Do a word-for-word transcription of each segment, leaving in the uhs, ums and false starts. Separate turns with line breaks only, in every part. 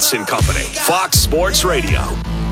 and Company, Fox Sports Radio.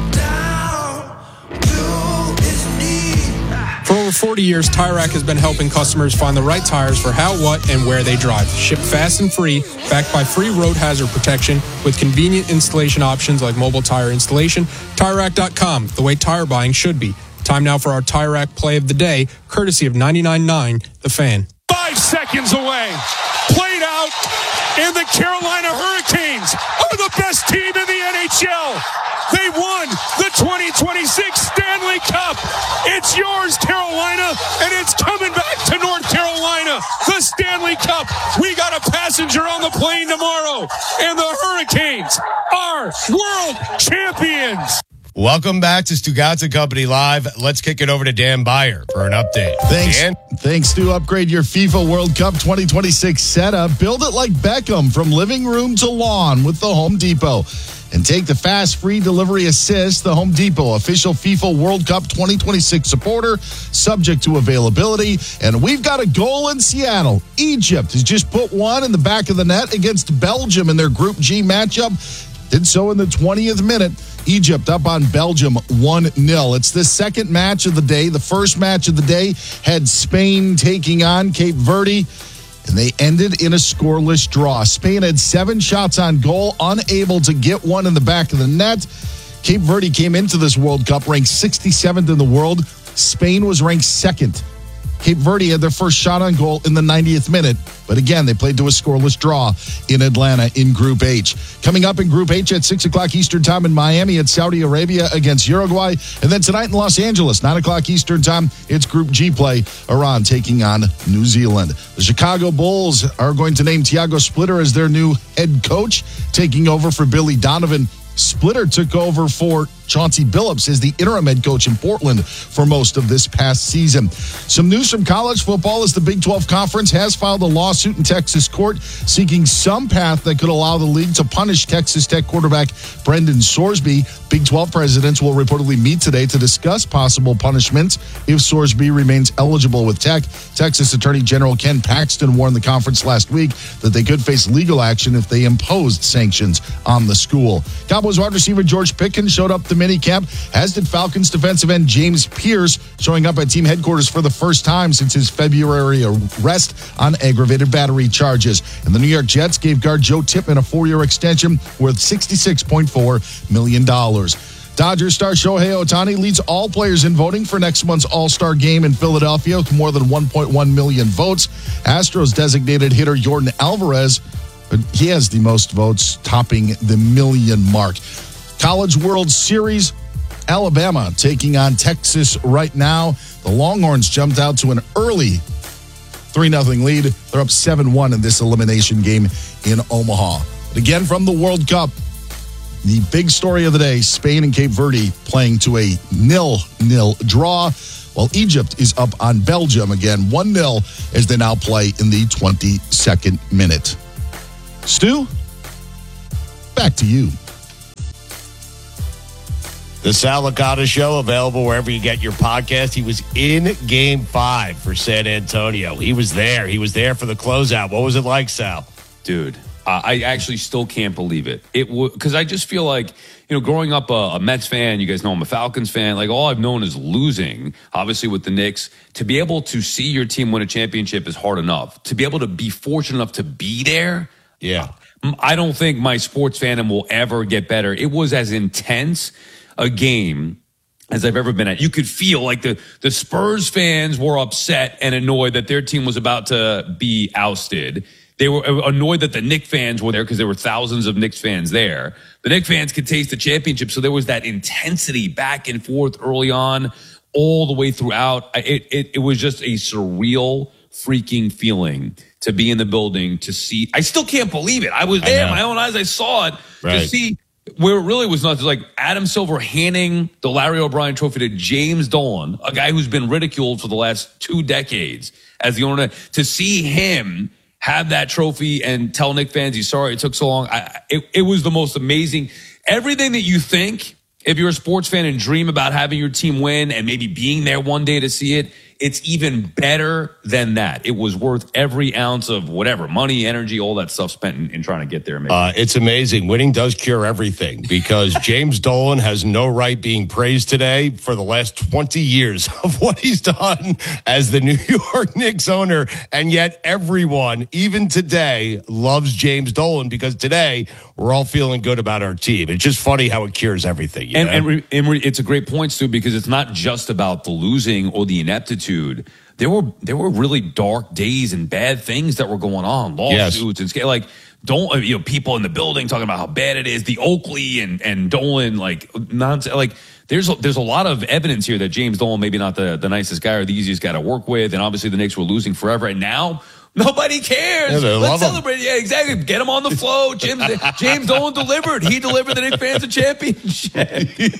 For over forty years, Tire Rack has been helping customers find the right tires for how, what, and where they drive. Shipped fast and free, backed by free road hazard protection, with convenient installation options like mobile tire installation. Tire Rack dot com, the way tire buying should be. Time now for our Tire Rack play of the day, courtesy of ninety-nine point nine The Fan.
Five seconds away. Played out, and the Carolina Hurricanes are the best team in the N H L. They won the twenty twenty-six Stanley Cup. It's yours, Carolina, and it's coming back to North Carolina. The Stanley Cup. We got a passenger on the plane tomorrow, and the Hurricanes are world champions.
Welcome back to Stugotz and Company Live. Let's kick it over to Dan Beyer for an update.
Thanks.
Dan?
Thanks to upgrade your FIFA World Cup twenty twenty-six setup. Build it like Beckham from living room to lawn with the Home Depot. And take the fast free delivery assist. The Home Depot, official FIFA World Cup twenty twenty-six supporter, subject to availability. And we've got a goal in Seattle. Egypt has just put one in the back of the net against Belgium in their Group G matchup. Did so in the twentieth minute. Egypt up on Belgium one nil. It's the second match of the day. The first match of the day had Spain taking on Cape Verde, and they ended in a scoreless draw. Spain had seven shots on goal, unable to get one in the back of the net. Cape Verde came into this World Cup ranked sixty-seventh in the world. Spain was ranked second. Cape Verde had their first shot on goal in the ninetieth minute. But again, they played to a scoreless draw in Atlanta in Group H. Coming up in Group H at six o'clock Eastern Time in Miami, it's Saudi Arabia against Uruguay. And then tonight in Los Angeles, nine o'clock Eastern Time, it's Group G play. Iran taking on New Zealand. The Chicago Bulls are going to name Thiago Splitter as their new head coach, taking over for Billy Donovan. Splitter took over for Chauncey Billups as the interim head coach in Portland for most of this past season. Some news from college football as the Big twelve Conference has filed a lawsuit in Texas court seeking some path that could allow the league to punish Texas Tech quarterback Brendan Sorsby. Big twelve presidents will reportedly meet today to discuss possible punishments if Sorsby remains eligible with Tech. Texas Attorney General Ken Paxton warned the conference last week that they could face legal action if they imposed sanctions on the school. Cowboys wide receiver George Pickens showed up to minicamp, as did Falcons defensive end James Pierce, showing up at team headquarters for the first time since his February arrest on aggravated battery charges. And the New York Jets gave guard Joe Tippmann a four-year extension worth sixty-six point four million dollars. Dodgers star Shohei Ohtani leads all players in voting for next month's All-Star Game in Philadelphia with more than one point one million votes. Astros designated hitter Yordan Alvarez, he has the most votes, topping the million mark. College World Series, Alabama taking on Texas right now. The Longhorns jumped out to an early three nothing lead. They're up seven one in this elimination game in Omaha. But again, from the World Cup, the big story of the day, Spain and Cape Verde playing to a nil nil draw, while Egypt is up on Belgium again, one nil, as they now play in the twenty-second minute. Stu, back to you.
The Sal Licata Show, available wherever you get your podcast. He was in Game five for San Antonio. He was there. He was there for the closeout. What was it like, Sal?
Dude, uh, I actually still can't believe it. It Because I just feel like, you know, growing up a, a Mets fan, you guys know I'm a Falcons fan, like all I've known is losing, obviously with the Knicks. To be able to see your team win a championship is hard enough. To be able to be fortunate enough to be there,
yeah,
I don't think my sports fandom will ever get better. It was as intense a game as I've ever been at. You could feel like the, the Spurs fans were upset and annoyed that their team was about to be ousted. They were annoyed that the Knicks fans were there because there were thousands of Knicks fans there. The Knicks fans could taste the championship, so there was that intensity back and forth early on, all the way throughout. It, it, it was just a surreal freaking feeling to be in the building, to see. I still can't believe it. I was there, my own eyes, I saw it,
right.
To see where it really was nuts. Like Adam Silver handing the Larry O'Brien trophy to James Dolan, a guy who's been ridiculed for the last two decades as the owner, to see him have that trophy and tell Knicks fans he's sorry it took so long. I, it, it was the most amazing. Everything that you think, if you're a sports fan and dream about having your team win and maybe being there one day to see it, it's even better than that. It was worth every ounce of whatever, money, energy, all that stuff spent in, in trying to get there.
Uh, it's amazing. Winning does cure everything because James Dolan has no right being praised today for the last twenty years of what he's done as the New York Knicks owner. And yet everyone, even today, loves James Dolan because today we're all feeling good about our team. It's just funny how it cures everything. You
and,
know?
and, re, and re, it's a great point, Stu, because it's not just about the losing or the ineptitude. There were there were really dark days and bad things that were going on, lawsuits yes. and like don't you know people in the building talking about how bad it is. The Oakley and and Dolan like nonsense. Like there's a, there's a lot of evidence here that James Dolan maybe not the the nicest guy or the easiest guy to work with, and obviously the Knicks were losing forever, and now. Nobody cares.
Yeah,
Let's celebrate. Him. Yeah, exactly. Get him on the flow. Jim, James Dolan delivered. He delivered the Knicks fans a championship.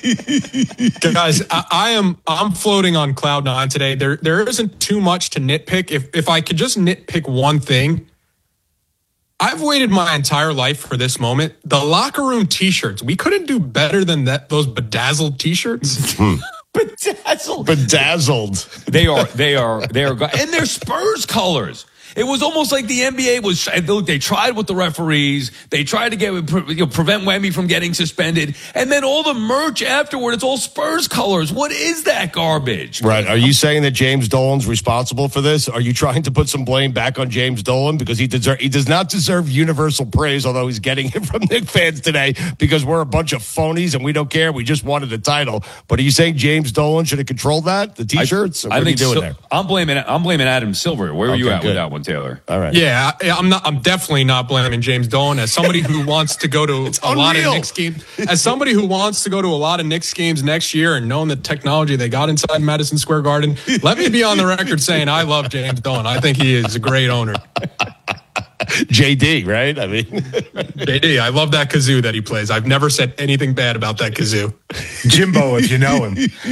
Guys, I, I am I'm floating on cloud nine today. There there isn't too much to nitpick. If if I could just nitpick one thing, I've waited my entire life for this moment. The locker room T-shirts. We couldn't do better than that. Those bedazzled T-shirts.
Bedazzled.
Bedazzled.
They are. They are. They are. And they're Spurs colors. It was almost like the N B A was, they tried with the referees. They tried to get, you know, prevent Wemby from getting suspended. And then all the merch afterward, it's all Spurs colors. What is that garbage?
Right. Are you saying that James Dolan's responsible for this? Are you trying to put some blame back on James Dolan? Because he deserve, he does not deserve universal praise, although he's getting it from Knicks fans today because we're a bunch of phonies and we don't care. We just wanted a title. But are you saying James Dolan should have controlled that? The T-shirts?
I,
what
I
are
think
you doing
so,
there?
I'm blaming, I'm blaming Adam Silver. Where are
okay,
you at
good.
with that one, Taylor?
All right.
Yeah, I, I'm not. I'm definitely not blaming James Dolan. As somebody who wants to go to a
unreal.
lot of Knicks games, as somebody who wants to go to a lot of Knicks games next year, and knowing the technology they got inside Madison Square Garden, let me be on the record saying I love James Dolan. I think he is a great owner.
J D, right? I mean,
J D, I love that kazoo that he plays. I've never said anything bad about that kazoo.
Jimbo, if you know him.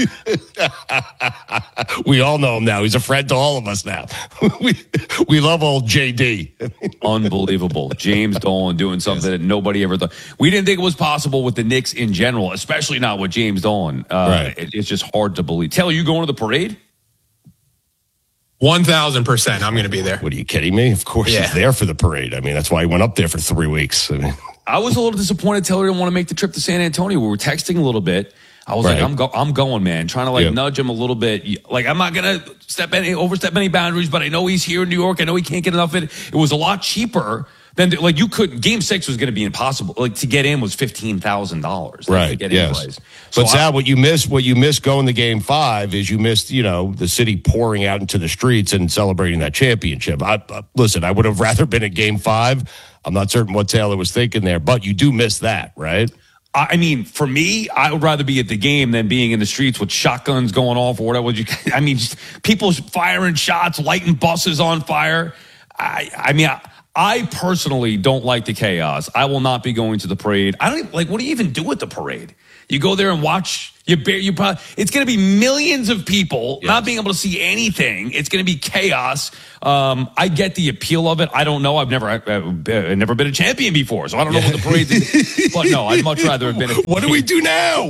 We all know him now. He's a friend to all of us now. we we love old J D.
Unbelievable. James Dolan doing something that nobody ever thought. We didn't think it was possible with the Knicks in general, especially not with James Dolan. Uh,
right.
it, it's just hard to believe. Taylor, you going to the parade?
one thousand percent I'm going to be there.
What are you kidding me? Of course
yeah.
he's there for the parade. I mean, that's why he went up there for three weeks. I mean,
I was a little disappointed Taylor didn't want to make the trip to San Antonio. We were texting a little bit. I was
right.
like, I'm go- I'm going, man. Trying to like
yeah.
nudge him a little bit. Like, I'm not going to step any overstep any boundaries, but I know he's here in New York. I know he can't get enough of it. It was a lot cheaper than like you could. Game six was going to be impossible. Like to get in was fifteen thousand dollars.
Right.
To get
yes.
in place. So
but Sal, what you missed, what you missed going to game five is you missed, you know, the city pouring out into the streets and celebrating that championship. I, uh, listen, I would have rather been at game five. I'm not certain what Taylor was thinking there, but you do miss that, right?
I mean, for me, I would rather be at the game than being in the streets with shotguns going off or whatever. You, I mean, just people firing shots, lighting buses on fire. I, I mean, I, I personally don't like the chaos. I will not be going to the parade. I don't even, like. What do you even do at the parade? You go there and watch. You bear. You probably. It's going to be millions of people yes. not being able to see anything. It's going to be chaos. Um, I get the appeal of it. I don't know. I've never, I've never been a champion before, so I don't know yeah. what the parade is. But no, I'd much rather have been. A
what do we do now?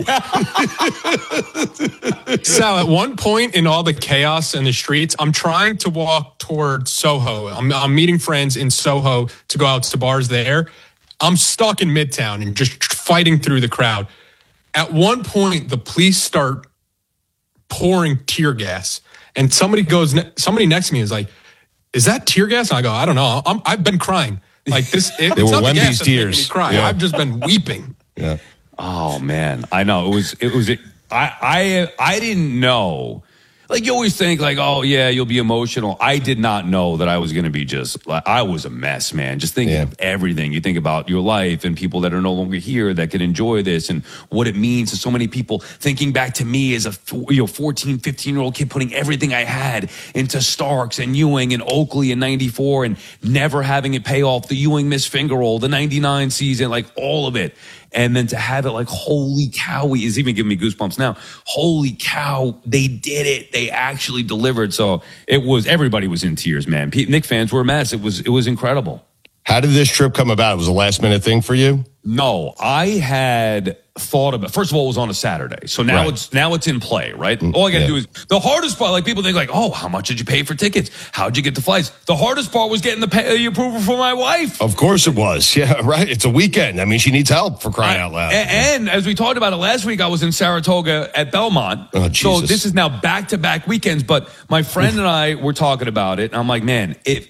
Sal, at one point in all the chaos in the streets, I'm trying to walk toward Soho. I'm, I'm meeting friends in Soho to go out to bars there. I'm stuck in Midtown and just fighting through the crowd. At one point, the police start pouring tear gas, and somebody goes. Ne- somebody next to me is like, "Is that tear gas?" And I go, "I don't know. I'm, I've been crying like this. It,
they
it's
were
not the
Wemby's
gas
tears.
That's making me cry.
Yeah.
I've just been weeping."
Yeah.
Oh man, I know it was. It was. I. I. I didn't know. Like you always think, like, oh yeah, you'll be emotional. I did not know that I was going to be just. Like, I was a mess, man. Just thinking
yeah.
of everything. You think about your life and people that are no longer here that can enjoy this, and what it means to so many people. Thinking back to me as a you know fourteen, fifteen year old kid, putting everything I had into Starks and Ewing and Oakley in ninety-four, and never having it pay off. The Ewing missed finger roll, the ninety-nine season, like all of it. And then to have it like, holy cow, is even giving me goosebumps now. Holy cow, they did it. They actually delivered. So it was, everybody was in tears, man. Knicks fans were a mess. It was, it was incredible.
How did this trip come about? It was a last minute thing for you?
No, I had thought about. First of all, it was on a Saturday, so now
Right.
it's now it's in play, right? All I got to
Yeah.
do is the hardest part. Like people think, like, oh, how much did you pay for tickets? How'd you get the flights? The hardest part was getting the, pay, the approval for my wife.
Of course it was. Yeah, right. It's a weekend. I mean, she needs help for crying out loud.
And, and as we talked about it last week, I was in Saratoga at Belmont.
Oh,
so
Jesus.
this is now back to back weekends. But my friend and I were talking about it, and I'm like, man, if.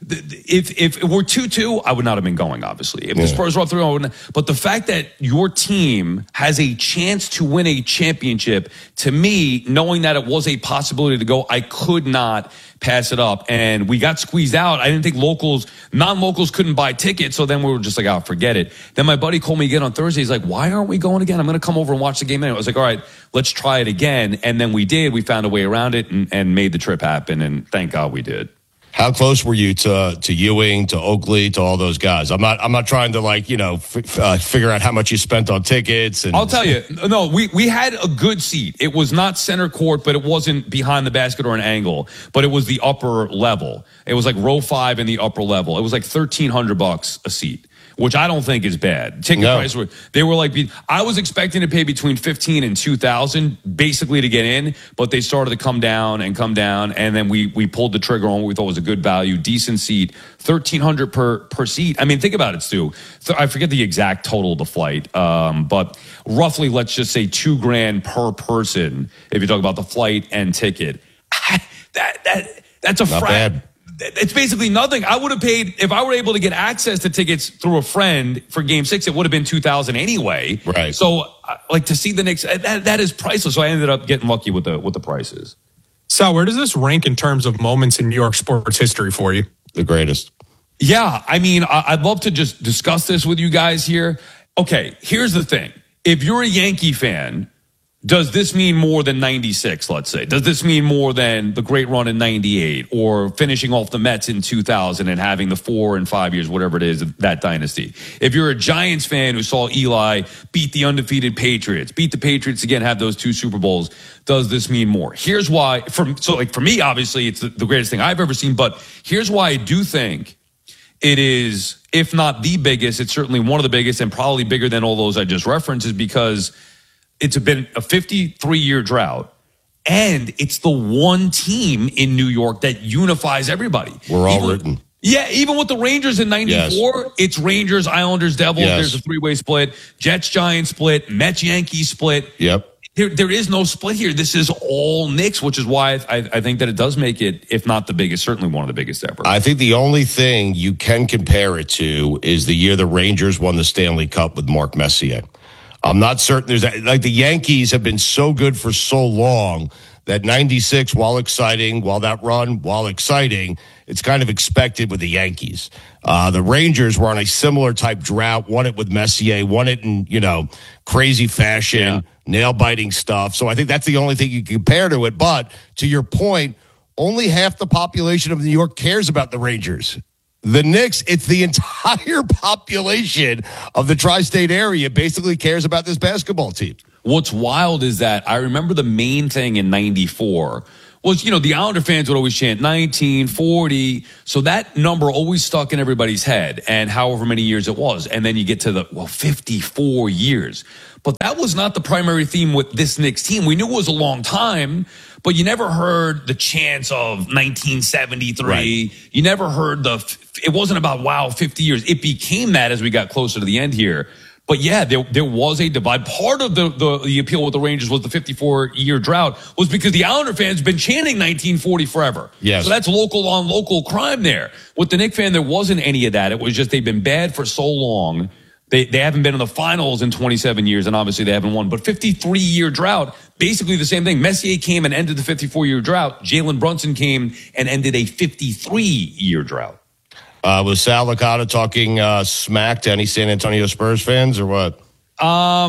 If if it were two two, I would not have been going, obviously. If the
Yeah.
Spurs were up three oh, but the fact that your team has a chance to win a championship, to me, knowing that it was a possibility to go, I could not pass it up. And we got squeezed out. I didn't think locals, non-locals couldn't buy tickets, so then we were just like, oh, forget it. Then my buddy called me again on Thursday. He's like, why aren't we going again? I'm going to come over and watch the game anyway. I was like, all right, let's try it again. And then we did. We found a way around it and, and made the trip happen, and thank God we did.
How close were you to to Ewing, to Oakley, to all those guys? I'm not I'm not trying to like you know f- uh, figure out how much you spent on tickets. And
I'll tell you, no, we we had a good seat. It was not center court, but it wasn't behind the basket or an angle, but it was the upper level. It was like row five in the upper level. It was like thirteen hundred bucks a seat, which I don't think is bad. Ticket
No.
price were they were like I was expecting to pay between fifteen and two thousand basically to get in, but they started to come down and come down, and then we we pulled the trigger on what we thought was a good value, decent seat, thirteen hundred per per seat. I mean, think about it, Stu. I forget the exact total of the flight, um, but roughly, let's just say two grand per person if you talk about the flight and ticket. that that that's a
Not
fra-
bad.
It's basically nothing. I would have paid if I were able to get access to tickets through a friend for Game Six. It would have been two thousand anyway.
Right.
So, uh, like to see the Knicks, uh, that that is priceless. So I ended up getting lucky with the with the prices.
Sal, where does this rank in terms of moments in New York sports history for you?
the greatest.
Yeah, I mean, I- I'd love to just discuss this with you guys here. Okay, here's the thing: if you're a Yankee fan, does this mean more than ninety-six, let's say? Does this mean more than the great run in ninety-eight or finishing off the Mets in two thousand and having the four and five years, whatever it is, of that dynasty? If you're a Giants fan who saw Eli beat the undefeated Patriots, beat the Patriots again, have those two Super Bowls, does this mean more? Here's why. For, so like for me, obviously, it's the, the greatest thing I've ever seen. But here's why I do think it is, if not the biggest, it's certainly one of the biggest and probably bigger than all those I just referenced, is because it's been a fifty-three year drought, and it's the one team in New York that unifies everybody.
We're all
even,
rooting.
Yeah, even with the Rangers in ninety-four, yes. It's Rangers, Islanders, Devils.
Yes.
There's a three-way split. Jets, Giants split. Mets, Yankees split.
Yep.
There, there is no split here. This is all Knicks, which is why I, I think that it does make it, if not the biggest, certainly one of the biggest ever.
I think the only thing you can compare it to is the year the Rangers won the Stanley Cup with Mark Messier. I'm not certain there's a, like the Yankees have been so good for so long that ninety-six, while exciting, while that run, while exciting, it's kind of expected with the Yankees. Uh, the Rangers were on a similar type drought, won it with Messier, won it in, you know, crazy fashion, yeah. nail-biting stuff. So I think that's the only thing you can compare to it. But to your point, only half the population of New York cares about the Rangers. The Knicks, it's the entire population of the tri-state area basically cares about this basketball team.
What's wild is that I remember the main thing in ninety-four was, you know, the Islander fans would always chant nineteen forty. So that number always stuck in everybody's head, and however many years it was. And then you get to the, well, fifty-four years. But that was not the primary theme with this Knicks team. We knew it was a long time, but you never heard the chants of nineteen seventy-three. Right. You never heard the, it wasn't about, wow, fifty years. It became that as we got closer to the end here. But yeah, there there was a divide. Part of the, the, the appeal with the Rangers was the fifty-four year drought was because the Islander fans have been chanting nineteen forty forever.
Yes.
So that's local on local crime there. With the Knicks fan, there wasn't any of that. It was just they've been bad for so long. They they haven't been in the finals in twenty-seven years, and obviously they haven't won. But fifty-three year drought, basically the same thing. Messier came and ended the fifty-four year drought. Jalen Brunson came and ended a fifty-three year drought.
Uh, was Sal Licata talking uh, smack to any San Antonio Spurs fans or what?
Um,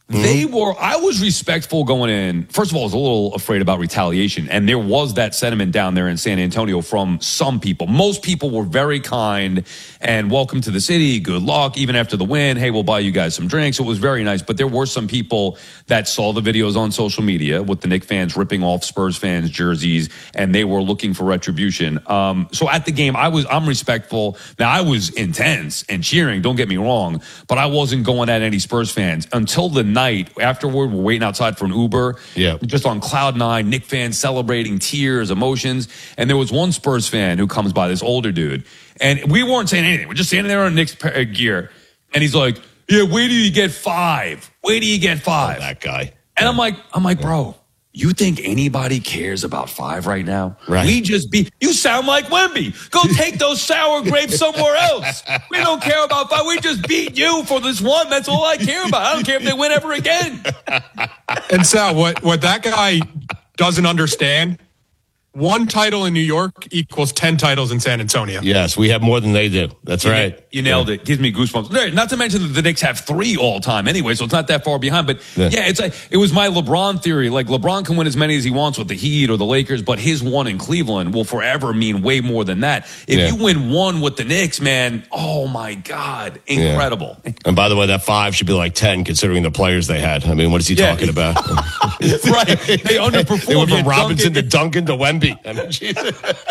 They were, I was respectful going in. First of all, I was a little afraid about retaliation. And there was that sentiment down there in San Antonio from some people. Most people were very kind and welcome to the city. Good luck. Even after the win, hey, we'll buy you guys some drinks. It was very nice. But there were some people that saw the videos on social media with the Knick fans ripping off Spurs fans' jerseys, and they were looking for retribution. Um, so at the game, I was, I'm respectful. Now, I was intense and cheering, don't get me wrong, but I wasn't going at any Spurs fans until the night afterward. We're waiting outside for an Uber,
yeah,
just on cloud nine. Knick fans celebrating, tears, emotions, and there was one Spurs fan who comes by, this older dude, and we weren't saying anything. We're just standing there on Knicks gear, and he's like, "Yeah, where do you get five? Where do you get five?"
Oh, that guy,
and I'm like, I'm like, bro. You think anybody cares about five right now?
Right.
We just beat. You sound like Wemby. Go take those sour grapes somewhere else. We don't care about five. We just beat you for this one. That's all I care about. I don't care if they win ever again.
And Sal, what, what that guy doesn't understand, one title in New York equals ten titles in San Antonio.
Yes, we have more than they do. That's
you
right.
Na- you nailed yeah. it. Gives me goosebumps. Not to mention that the Knicks have three all time anyway, so it's not that far behind. But yeah, yeah it's like, it was my LeBron theory. Like, LeBron can win as many as he wants with the Heat or the Lakers, but his one in Cleveland will forever mean way more than that. If yeah. you win one with the Knicks, man, oh my God, incredible.
Yeah. And by the way, that five should be like ten considering the players they had. I mean, what is he yeah. talking about?
Right. They underperformed.
They went from Robinson Duncan. to Duncan to Wemby. I mean, Jesus.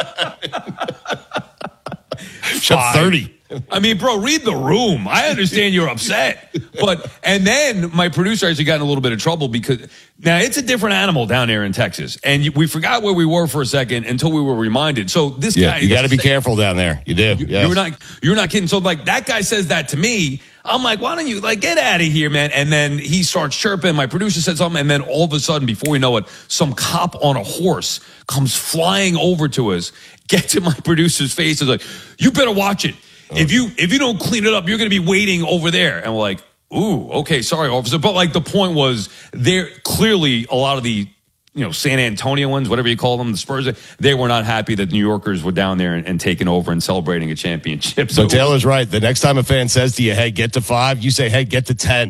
Shot thirty.
I mean, bro, read the room. I understand you're upset. But, and then my producer actually got in a little bit of trouble because now it's a different animal down there in Texas. And we forgot where we were for a second until we were reminded. So this
yeah,
guy.
You got to be careful down there. You do.
You,
yes.
You're not, you're not kidding. So like that guy says that to me. I'm like, why don't you like get out of here, man? And then he starts chirping. My producer said something. And then all of a sudden, before we know it, some cop on a horse comes flying over to us, gets in my producer's face, and is like, you better watch it. Oh. If you if you don't clean it up, you're going to be waiting over there. And we're like, ooh, okay, sorry, officer. But like the point was, there clearly a lot of the, you know, San Antonians, whatever you call them, the Spurs, they were not happy that New Yorkers were down there and, and taking over and celebrating a championship.
So, so Taylor's right. The next time a fan says to you, hey, get to five, you say, hey, get to ten.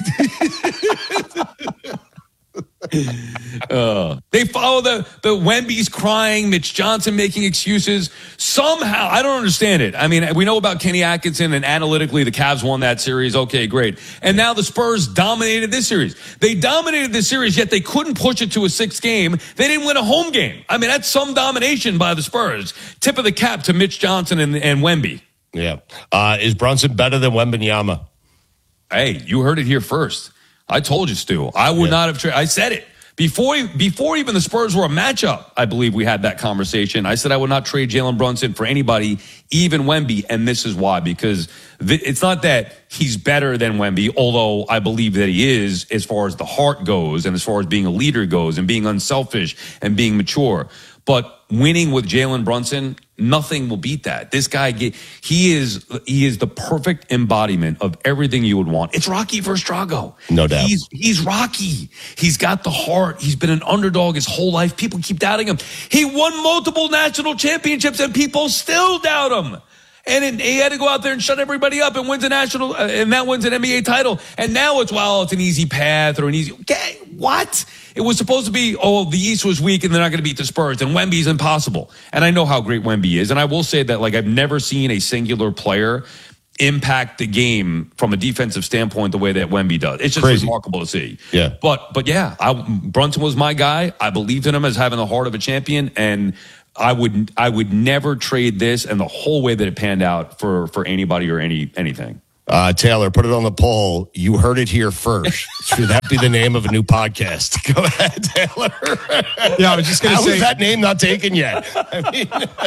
uh, they follow the, the Wemby's crying, Mitch Johnson making excuses. Somehow, I don't understand it. I mean, we know about Kenny Atkinson, and analytically, the Cavs won that series. Okay, great. And now the Spurs dominated this series. They dominated this series, yet they couldn't push it to a sixth game. They didn't win a home game. I mean, that's some domination by the Spurs. Tip of the cap to Mitch Johnson and, and Wemby.
Yeah. Uh, is Brunson better than Wembanyama?
Hey, you heard it here first. I told you, Stu. I would yeah. not have traded. I said it. Before before even the Spurs were a matchup, I believe we had that conversation. I said I would not trade Jalen Brunson for anybody, even Wemby, and this is why. Because th- it's not that he's better than Wemby, although I believe that he is as far as the heart goes and as far as being a leader goes and being unselfish and being mature. But winning with Jalen Brunson, nothing will beat that. This guy, he is he is the perfect embodiment of everything you would want. It's Rocky versus Drago.
No doubt.
He's, he's Rocky. He's got the heart. He's been an underdog his whole life. People keep doubting him. He won multiple national championships, and people still doubt him. And it, he had to go out there and shut everybody up and wins a national, uh, and that wins an N B A title. And now it's, well, it's an easy path or an easy, okay, what? It was supposed to be, oh, the East was weak and they're not going to beat the Spurs, and Wemby's impossible. And I know how great Wemby is. And I will say that, like, I've never seen a singular player impact the game from a defensive standpoint the way that Wemby does. It's just Crazy. remarkable to see.
Yeah.
But, but yeah, I, Brunson was my guy. I believed in him as having the heart of a champion, and I would I would never trade this and the whole way that it panned out for, for anybody or any anything.
Uh, Taylor, put it on the poll. You heard it here first. Should that be the name of a new podcast? Go ahead, Taylor.
Yeah, I was just going to say.
How is that name not taken yet? I mean,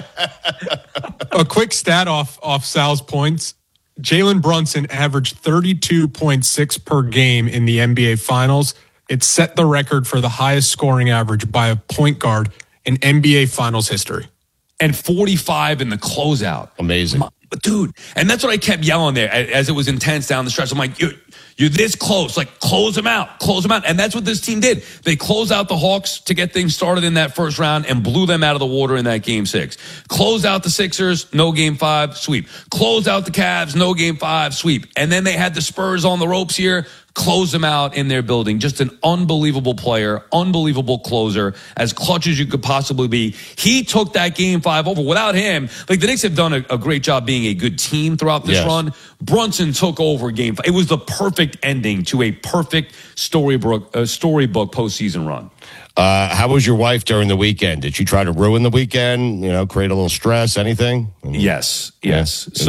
a quick stat off, off Sal's points. Jalen Brunson averaged thirty-two point six per game in the N B A Finals. It set the record for the highest scoring average by a point guard in N B A Finals history.
And forty-five in the closeout.
Amazing.
But dude, and that's what I kept yelling there as it was intense down the stretch. I'm like, you're, you're this close. Like, close them out. Close them out. And that's what this team did. They closed out the Hawks to get things started in that first round and blew them out of the water in that game six. Closed out the Sixers, no game five, sweep. Closed out the Cavs, no game five, sweep. And then they had the Spurs on the ropes here. close them out in their building. Just an unbelievable player, unbelievable closer, as clutch as you could possibly be. He took that game five over. Without him, like the Knicks have done a, a great job being a good team throughout this
Yes.
run. Brunson took over game five. It was the perfect ending to a perfect storybook, uh, storybook postseason run.
Uh, how was your wife during the weekend? Did she try to ruin the weekend? You know, create a little stress, anything?
Yes, yes.
Yeah.
So,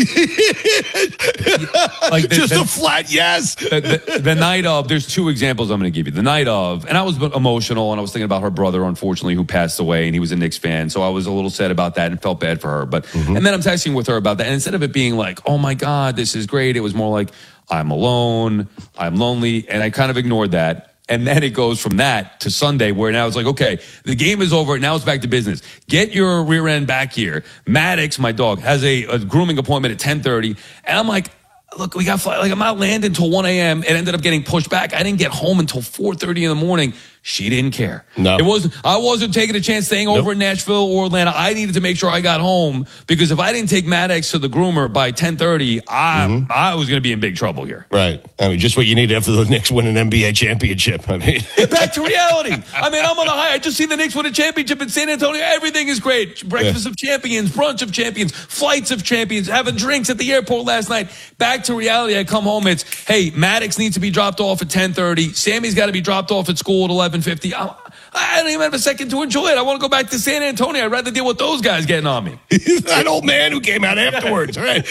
like the,
Just
the,
a flat yes.
the, the, the night of, there's two examples I'm going to give you. The night of, and I was emotional, and I was thinking about her brother, unfortunately, who passed away, and he was a Knicks fan, so I was a little sad about that and felt bad for her. But
Mm-hmm.
and then I'm texting with her about that, and instead of it being like, oh my God, this is great, it was more like, I'm alone, I'm lonely, and I kind of ignored that. And then it goes from that to Sunday, where now it's like, okay, the game is over. Now it's back to business. Get your rear end back here. Maddox, my dog, has a, a grooming appointment at ten thirty. And I'm like, look, we got, like, I'm not landing until one a.m. It ended up getting pushed back. I didn't get home until four thirty in the morning. She didn't care.
No.
It wasn't, I wasn't taking a chance staying
Nope.
over in Nashville or Atlanta. I needed to make sure I got home, because if I didn't take Maddox to the groomer by ten thirty, I,
Mm-hmm.
I was going to be in big trouble here.
Right. I mean, just what you need after the Knicks win an N B A championship. I mean,
Back to reality. I mean, I'm on a high. I just seen the Knicks win a championship in San Antonio. Everything is great. Breakfast
Yeah.
of champions, brunch of champions, flights of champions, having drinks at the airport last night. Back to reality. I come home. It's, hey, Maddox needs to be dropped off at ten thirty. Sammy's got to be dropped off at school at eleven fifty. I, I don't even have a second to enjoy it. I want to go back to San Antonio. I'd rather deal with those guys getting on me.
that old man who came out afterwards, right?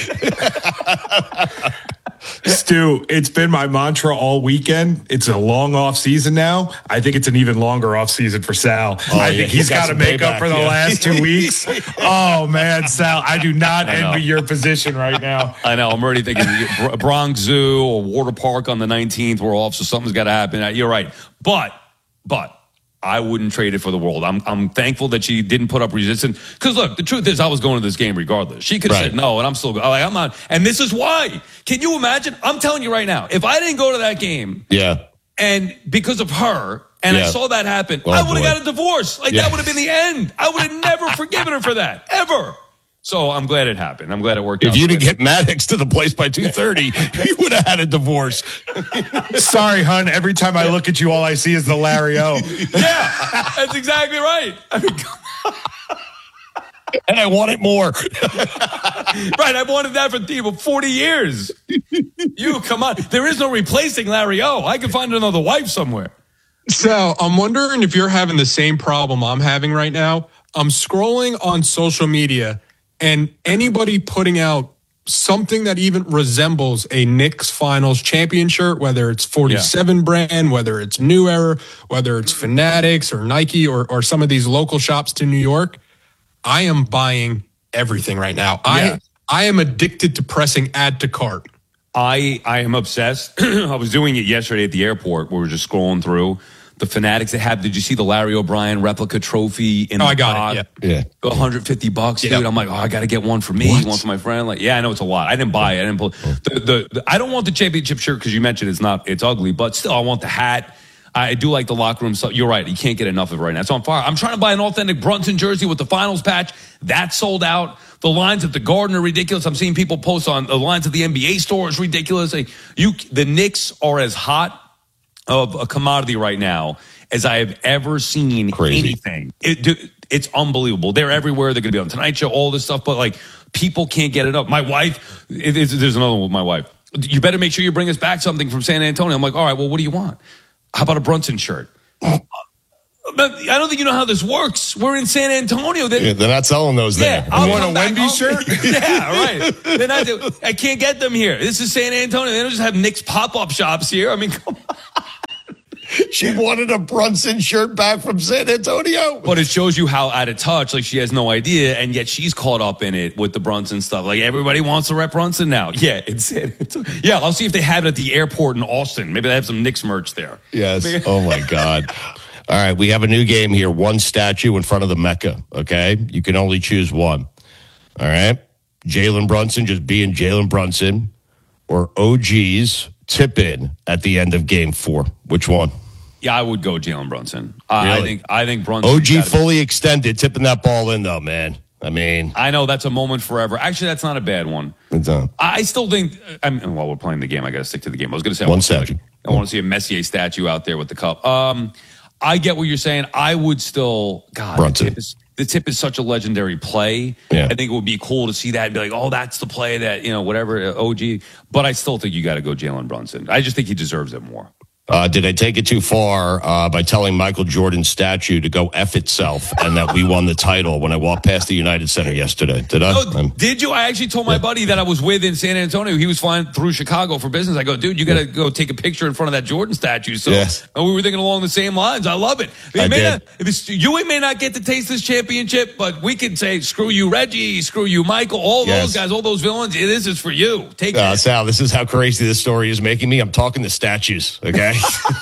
Stu, it's been my mantra all weekend. It's a long off season now. I think it's an even longer off season for Sal.
Oh,
I
yeah,
think
he's
he's
got
got to
some
make
payback,
up for the
yeah.
last two weeks. Oh man, Sal, I do not
I know.
envy your position right now.
I know. I'm already thinking Br- Bronx Zoo or Water Park on the nineteenth. We're off, so something's got to happen. You're right. But, but. I wouldn't trade it for the world. I'm I'm thankful that she didn't put up resistance. Because look, the truth is, I was going to this game regardless. She could have
Right.
said no, and I'm still like I'm not. And this is why. Can you imagine? I'm telling you right now, if I didn't go to that game,
Yeah.
and because of her, and I
Yeah.
saw that happen,
Oh,
I would have
boy.
got a divorce. Like
Yeah.
that would have been the end. I would have never forgiven her for that ever. So I'm glad it happened. I'm glad it worked out.
If you
the way
didn't get Maddox to the place by two thirty, you would have had a divorce.
Sorry, hun. Every time I look at you, all I see is the Larry O.
Yeah, that's exactly right. I mean,
And I want it more.
right, I've wanted that for for forty years. You, come on. There is no replacing Larry O. I can find another wife somewhere.
So I'm wondering if you're having the same problem I'm having right now. I'm scrolling on social media, and anybody putting out something that even resembles a Knicks Finals champion shirt, whether it's forty-seven brand, whether it's New Era, whether it's Fanatics or Nike or, or some of these local shops to New York, I am buying everything right now.
Yeah.
I I am addicted to pressing add to cart.
I I am obsessed. I was doing it yesterday at the airport. We were just scrolling through the Fanatics. They have. Did you see the Larry O'Brien replica trophy? In
Oh,
the
I got it,
pod?
Yeah.
one hundred fifty bucks, dude.
Yeah.
I'm like, oh, I got to get one for me,
What?
one for my friend. Like, yeah, I know it's a lot. I didn't buy it. I didn't pull the, the, the I don't want the championship shirt because you mentioned it's not. It's ugly, but still, I want the hat. I do like the locker room stuff. You're right. You can't get enough of it right now. It's on fire. I'm trying to buy an authentic Brunson jersey with the finals patch. That's sold out. The lines at the Garden are ridiculous. I'm seeing people post on the lines at the N B A store is ridiculous. Like, you, the Knicks are as hot of a commodity right now as I have ever seen.
Crazy.
Anything. It, it's unbelievable. They're everywhere. They're going to be on Tonight Show, all this stuff. But like, people can't get it up. My wife, it, it's, there's another one with my wife. You better make sure you bring us back something from San Antonio. I'm like, all right, well, what do you want? How about a Brunson shirt? But I don't think you know how this works. We're in San Antonio. They,
Yeah, they're not selling those
yeah,
there.
I'll
want
come
a
back
Wemby
home.
shirt?
Yeah, right. They're not, I can't get them here. This is San Antonio. They don't just have Knicks pop-up shops here. I mean, come on.
She wanted a Brunson shirt back from San Antonio.
But it shows you how out of touch, like she has no idea, and yet she's caught up in it with the Brunson stuff. Like everybody wants to rep Brunson now. Yeah, it's, it's yeah. I'll see if they have it at the airport in Austin. Maybe they have some Knicks merch there.
Yes. Oh, my God. All right. We have a new game here. One statue in front of the Mecca. Okay. You can only choose one. All right. Jalen Brunson just being Jalen Brunson, or O G's tip in at the end of game four. Which one?
Yeah, I would go Jalen Brunson. Uh, I
Really?
think I think Brunson.
O G fully extended, tipping that ball in, though, man. I mean,
I know that's a moment forever. Actually, that's not a bad one.
It's uh,
I still think, I mean, while we're playing the game, I got to stick to the game. I was going to say, I
one
want to see,
statue.
like, I want to see a Messier statue out there with the cup. Um, I get what you're saying. I would still, God, the tip, is, the tip is such a legendary play.
Yeah.
I think it would be cool to see that and be like, oh, that's the play that, you know, whatever, O G. But I still think you got to go Jalen Brunson. I just think he deserves it more.
Uh, did I take it too far uh, by telling Michael Jordan's statue to go F itself and that we won the title when I walked past the United Center yesterday? Did I?
Oh,
um,
did you? I actually told my buddy that I was with in San Antonio. He was flying through Chicago for business. I go, dude, you got to go take a picture in front of that Jordan statue. So
yes.
And we were thinking along the same lines. I love it. it
I
may
did.
Not, if it's, you may not get to taste this championship, but we can say, screw you, Reggie, screw you, Michael, all
Yes.
those guys, all those villains. It is is for you. Take
uh,
that.
Sal, this is how crazy this story is making me. I'm talking to statues, okay?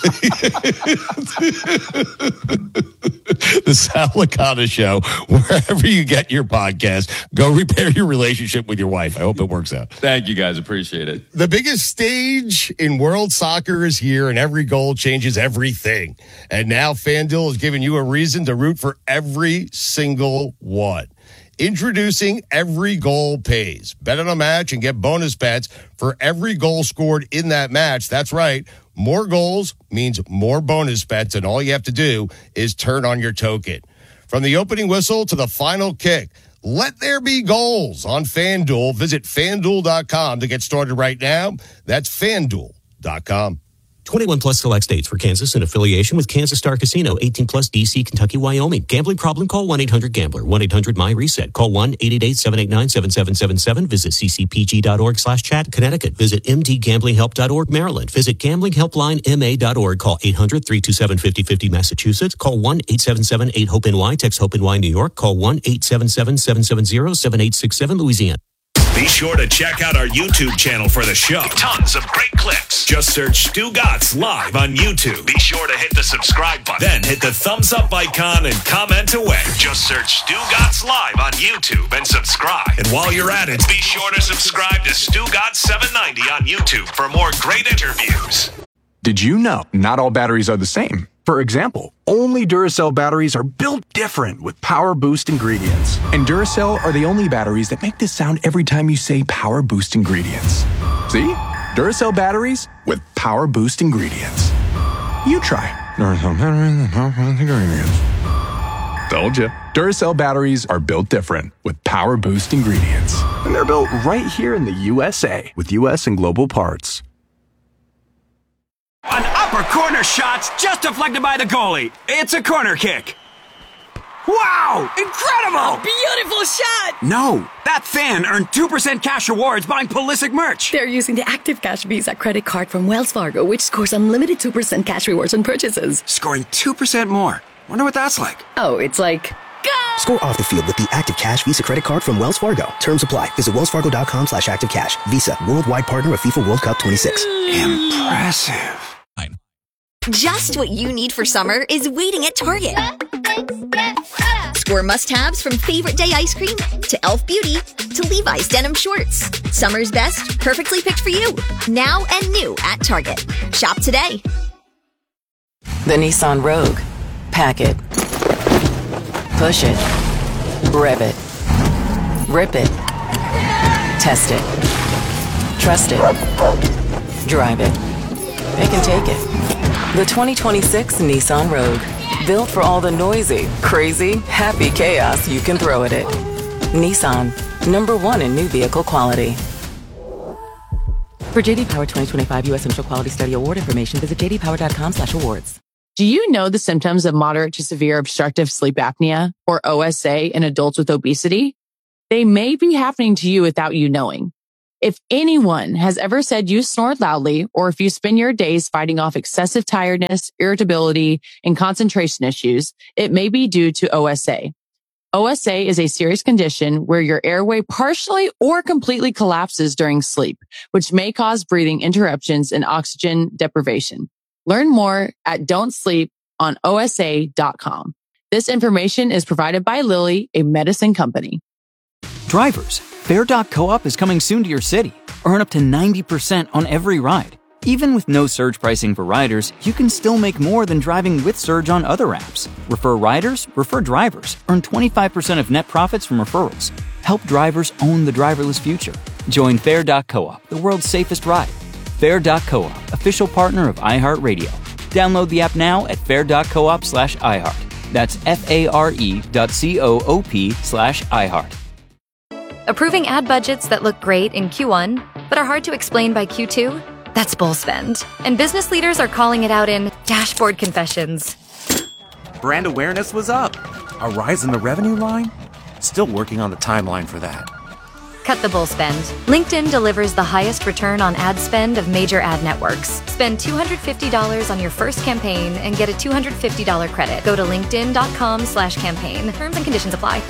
The Sal Licata Show, wherever you get your podcast, go repair your relationship with your wife. I hope it works out.
Thank you, guys. Appreciate it.
The biggest stage in world soccer is here, and every goal changes everything. And now FanDuel has given you a reason to root for every single one. Introducing Every Goal Pays. Bet on a match and get bonus bets for every goal scored in that match. That's right. More goals means more bonus bets, and all you have to do is turn on your token. From the opening whistle to the final kick, let there be goals on FanDuel. Visit FanDuel dot com to get started right now. That's FanDuel dot com.
twenty-one plus select states. For Kansas in affiliation with Kansas Star Casino. eighteen plus D C, Kentucky, Wyoming. Gambling problem? Call one eight hundred gambler. one eight hundred my reset. Call one eight eight eight seven eight nine seven seven seven seven. Visit c c p g dot org slash chat. Connecticut. Visit m d gambling help dot org. Maryland. Visit gambling helpline m a dot org. Call eight hundred three two seven five oh five oh. Massachusetts. Call one eight seven seven eight hope N Y. Text HOPE-N Y. New York. Call one eight seven seven seven seven zero seven eight six seven. Louisiana.
Be sure to check out our YouTube channel for the show. Tons of great clips. Just search Stu Gatz live on YouTube. Be sure to hit the subscribe button. Then hit the thumbs up icon and comment away. Just search Stu Gatz live on YouTube and subscribe. And while you're at it, be sure to subscribe to Stu Gatz seven ninety on YouTube for more great interviews.
Did you know not all batteries are the same? For example, only Duracell batteries are built different with Power Boost ingredients. And Duracell are the only batteries that make this sound every time you say Power Boost ingredients. See? Duracell batteries with Power Boost ingredients. You try. Duracell batteries with Power Boost ingredients. Told you. Duracell batteries are built different with Power Boost ingredients. And they're built right here in the U S A with U S and global parts.
An upper corner shot's just deflected by the goalie. It's a corner kick. Wow! Incredible!
Beautiful shot!
No, that fan earned two percent cash rewards buying Pulisic merch.
They're using the Active Cash Visa credit card from Wells Fargo, which scores unlimited two percent cash rewards on purchases.
Scoring two percent more. Wonder what that's like.
Oh, it's like... Go!
Score off the field with the Active Cash Visa credit card from Wells Fargo. Terms apply. Visit wellsfargo.com slash active cash. Visa, worldwide partner of FIFA World Cup twenty-six.
Impressive.
Just what you need for summer is waiting at Target. Score must-haves from Favorite Day ice cream to e l f Beauty to Levi's denim shorts. Summer's best, perfectly picked for you. Now and new at Target. Shop today.
The Nissan Rogue. Pack it. Push it. Rev it. Rip it. Test it. Trust it. Drive it. It can take it. The twenty twenty-six Nissan Rogue. Built for all the noisy, crazy, happy chaos you can throw at it. Nissan. Number one in new vehicle quality. For J D Power twenty twenty-five U S Central Quality Study Award information, visit j d power dot com slash awards.
Do you know the symptoms of moderate to severe obstructive sleep apnea, or O S A, in adults with obesity? They may be happening to you without you knowing. If anyone has ever said you snore loudly, or if you spend your days fighting off excessive tiredness, irritability, and concentration issues, it may be due to O S A. O S A is a serious condition where your airway partially or completely collapses during sleep, which may cause breathing interruptions and oxygen deprivation. Learn more at don't sleep on O S A dot com. This information is provided by Lilly, a medicine company.
Drivers, Bear Dock Co-op is coming soon to your city. Earn up to ninety percent on every ride. Even with no surge pricing for riders, you can still make more than driving with Surge on other apps. Refer riders, refer drivers. Earn twenty-five percent of net profits from referrals. Help drivers own the driverless future. Join Fair dot coop, the world's safest ride. Fair dot coop, official partner of iHeartRadio. Download the app now at fair dot coop slash iHeart. That's F-A-R-E dot C-O-O-P slash iHeart.
Approving ad budgets that look great in Q one, but are hard to explain by Q two? That's bull spend. And business leaders are calling it out in dashboard confessions.
Brand awareness was up. A rise in the revenue line? Still working on the timeline for that.
Cut the bull spend. LinkedIn delivers the highest return on ad spend of major ad networks. Spend two hundred fifty dollars on your first campaign and get a two hundred fifty dollars credit. Go to linkedin.com slash campaign. Terms and conditions apply.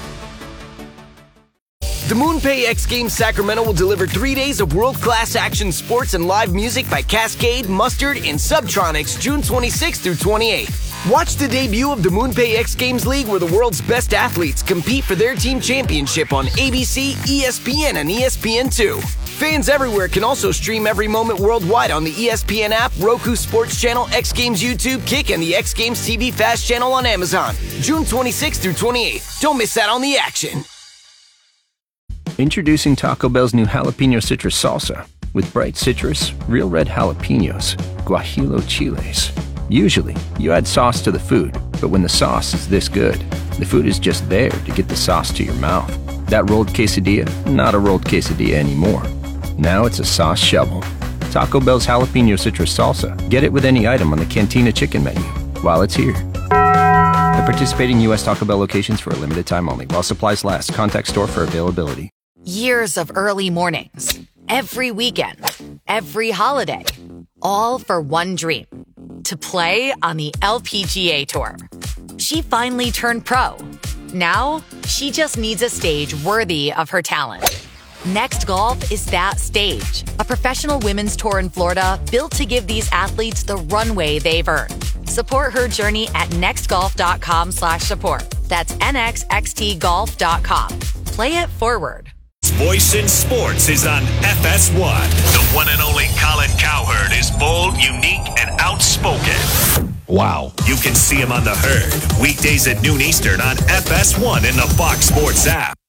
The MoonPay X Games Sacramento will deliver three days of world-class action sports and live music by Cascade, Mustard, and Subtronics June twenty-sixth through twenty-eighth. Watch the debut of the MoonPay X Games League, where the world's best athletes compete for their team championship on A B C, E S P N, and E S P N two. Fans everywhere can also stream every moment worldwide on the E S P N app, Roku Sports Channel, X Games YouTube, Kick, and the X Games T V Fast Channel on Amazon. June twenty-sixth through twenty-eighth. Don't miss out on the action.
Introducing Taco Bell's new jalapeno citrus salsa with bright citrus, real red jalapenos, guajillo chiles. Usually, you add sauce to the food, but when the sauce is this good, the food is just there to get the sauce to your mouth. That rolled quesadilla, not a rolled quesadilla anymore. Now it's a sauce shovel. Taco Bell's jalapeno citrus salsa. Get it with any item on the Cantina chicken menu while it's here. At participating U S Taco Bell locations for a limited time only. While supplies last, contact store for availability.
Years of early mornings, every weekend, every holiday, all for one dream, to play on the L P G A Tour. She finally turned pro. Now, she just needs a stage worthy of her talent. Next Golf is that stage, a professional women's tour in Florida built to give these athletes the runway they've earned. Support her journey at nextgolf.com slash support. That's N X X T golf dot com. Play it forward.
Voice in Sports is on F S one. The one and only Colin Cowherd is bold, unique, and outspoken.
Wow.
You can see him on The Herd, weekdays at noon Eastern on F S one in the Fox Sports app.